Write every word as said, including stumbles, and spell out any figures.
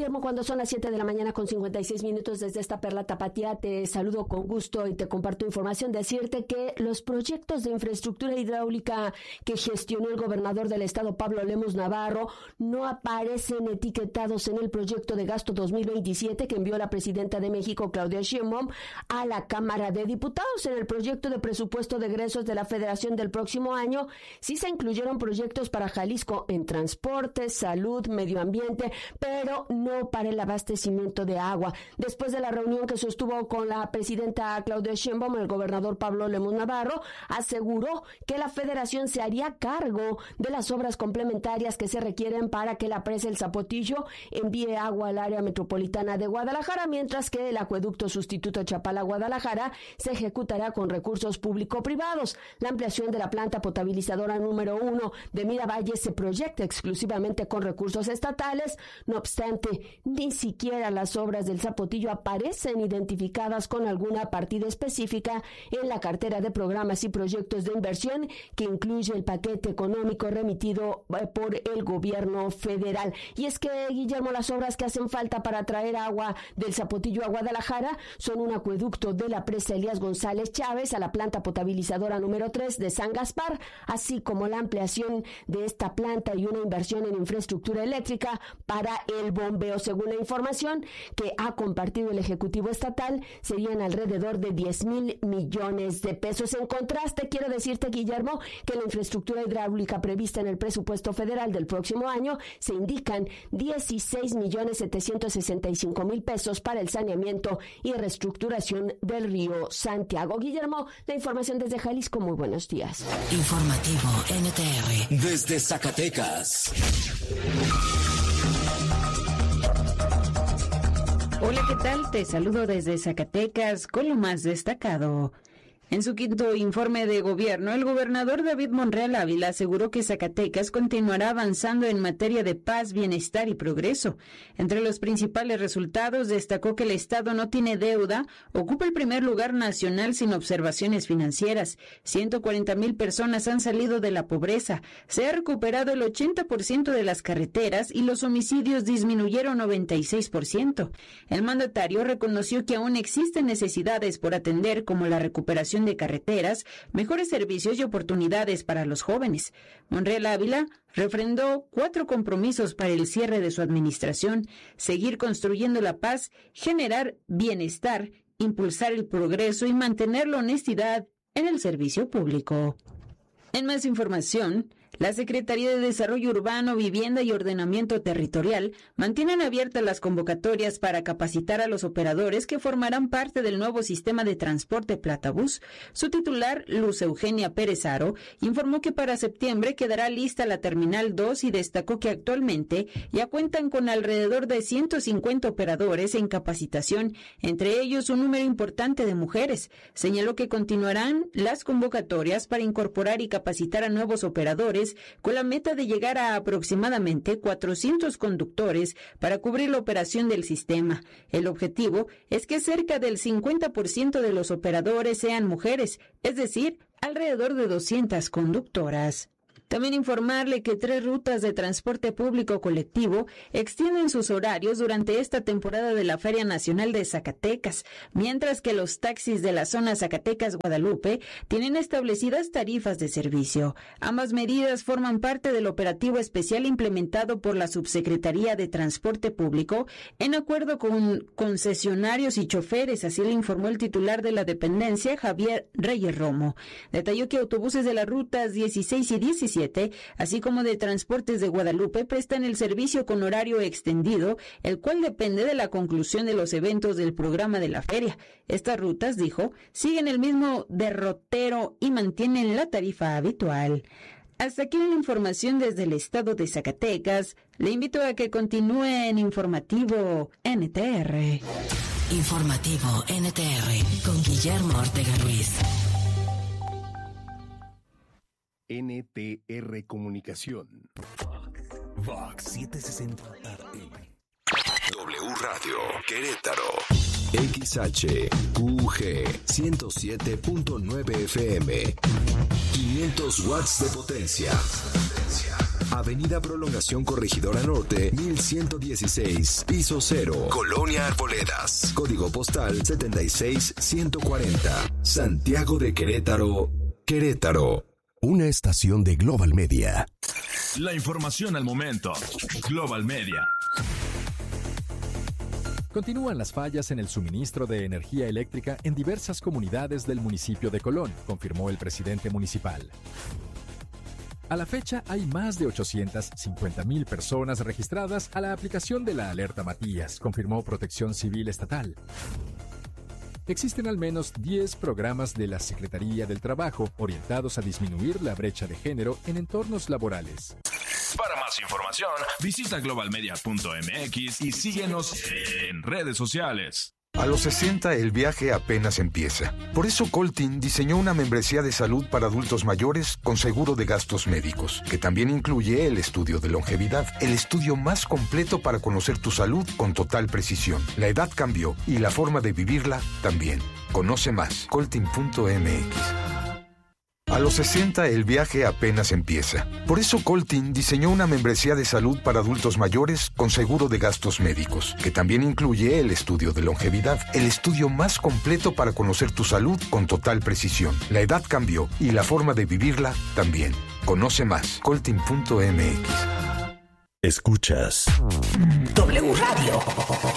Guillermo, cuando son las siete de la mañana con cincuenta y seis minutos desde esta perla tapatía, te saludo con gusto y te comparto información. Decirte que los proyectos de infraestructura hidráulica que gestionó el gobernador del estado, Pablo Lemus Navarro, no aparecen etiquetados en el proyecto de gasto dos mil veintisiete que envió la presidenta de México, Claudia Sheinbaum, a la Cámara de Diputados. En el proyecto de presupuesto de egresos de la Federación del próximo año, sí se incluyeron proyectos para Jalisco en transporte, salud, medio ambiente, pero no para el abastecimiento de agua. Después de la reunión que sostuvo con la presidenta Claudia Sheinbaum, el gobernador Pablo Lemus Navarro aseguró que la Federación se haría cargo de las obras complementarias que se requieren para que la presa El Zapotillo envíe agua al área metropolitana de Guadalajara, mientras que el acueducto sustituto Chapala-Guadalajara se ejecutará con recursos público-privados. La ampliación de la planta potabilizadora número uno de Miravalle se proyecta exclusivamente con recursos estatales. No obstante, ni siquiera las obras del Zapotillo aparecen identificadas con alguna partida específica en la cartera de programas y proyectos de inversión que incluye el paquete económico remitido por el gobierno federal. Y es que, Guillermo, las obras que hacen falta para traer agua del Zapotillo a Guadalajara son un acueducto de la presa Elías González Chávez a la planta potabilizadora número tres de San Gaspar, así como la ampliación de esta planta y una inversión en infraestructura eléctrica para el bombeo. Según la información que ha compartido el Ejecutivo Estatal, serían alrededor de diez mil millones de pesos. En contraste, quiero decirte, Guillermo, que la infraestructura hidráulica prevista en el presupuesto federal del próximo año se indican dieciséis millones setecientos sesenta y cinco mil pesos para el saneamiento y reestructuración del río Santiago. Guillermo, la información desde Jalisco. Muy buenos días. Informativo N T R. Desde Zacatecas. Hola, ¿qué tal? Te saludo desde Zacatecas con lo más destacado. En su quinto informe de gobierno, el gobernador David Monreal Ávila aseguró que Zacatecas continuará avanzando en materia de paz, bienestar y progreso. Entre los principales resultados, destacó que el Estado no tiene deuda, ocupa el primer lugar nacional sin observaciones financieras. ciento cuarenta mil personas han salido de la pobreza, se ha recuperado el ochenta por ciento de las carreteras y los homicidios disminuyeron noventa y seis por ciento. El mandatario reconoció que aún existen necesidades por atender, como la recuperación de carreteras, mejores servicios y oportunidades para los jóvenes. Monreal Ávila refrendó cuatro compromisos para el cierre de su administración: seguir construyendo la paz, generar bienestar, impulsar el progreso y mantener la honestidad en el servicio público. En más información, la Secretaría de Desarrollo Urbano, Vivienda y Ordenamiento Territorial mantienen abiertas las convocatorias para capacitar a los operadores que formarán parte del nuevo sistema de transporte Platabús. Su titular, Luz Eugenia Pérez Haro, informó que para septiembre quedará lista la Terminal dos y destacó que actualmente ya cuentan con alrededor de ciento cincuenta operadores en capacitación, entre ellos un número importante de mujeres. Señaló que continuarán las convocatorias para incorporar y capacitar a nuevos operadores con la meta de llegar a aproximadamente cuatrocientos conductores para cubrir la operación del sistema. El objetivo es que cerca del cincuenta por ciento de los operadores sean mujeres, es decir, alrededor de doscientas conductoras. También informarle que tres rutas de transporte público colectivo extienden sus horarios durante esta temporada de la Feria Nacional de Zacatecas, mientras que los taxis de la zona Zacatecas-Guadalupe tienen establecidas tarifas de servicio. Ambas medidas forman parte del operativo especial implementado por la Subsecretaría de Transporte Público en acuerdo con concesionarios y choferes, así lo informó el titular de la dependencia, Javier Reyes Romo. Detalló que autobuses de las rutas dieciséis y diecisiete, así como de Transportes de Guadalupe, prestan el servicio con horario extendido, el cual depende de la conclusión de los eventos del programa de la feria. Estas rutas, dijo, siguen el mismo derrotero y mantienen la tarifa habitual. Hasta aquí la información desde el estado de Zacatecas. Le invito a que continúe en Informativo N T R. Informativo N T R con Guillermo Ortega Ruiz. N T R Comunicación. Vox setecientos sesenta A M. W Radio Querétaro. X H Q G ciento siete punto nueve F M. quinientos watts de potencia. Avenida Prolongación Corregidora Norte, mil ciento dieciséis, piso cero, Colonia Arboledas. Código postal setenta y seis ciento cuarenta. Santiago de Querétaro, Querétaro. Una estación de Global Media. La información al momento. Global Media. Continúan las fallas en el suministro de energía eléctrica en diversas comunidades del municipio de Colón, confirmó el presidente municipal. A la fecha, hay más de ochocientas cincuenta mil personas registradas a la aplicación de la alerta Matías, confirmó Protección Civil Estatal. Existen al menos diez programas de la Secretaría del Trabajo orientados a disminuir la brecha de género en entornos laborales. Para más información, visita global media punto m x y síguenos en redes sociales. A los sesenta el viaje apenas empieza. Por eso Coltin diseñó una membresía de salud para adultos mayores con seguro de gastos médicos, que también incluye el estudio de longevidad, el estudio más completo para conocer tu salud con total precisión. La edad cambió y la forma de vivirla también. Conoce más, coltin punto m x. A los sesenta el viaje apenas empieza. Por eso Coltin diseñó una membresía de salud para adultos mayores con seguro de gastos médicos, que también incluye el estudio de longevidad, el estudio más completo para conocer tu salud con total precisión. La edad cambió y la forma de vivirla también. Conoce más, coltin punto m x. Escuchas W Radio.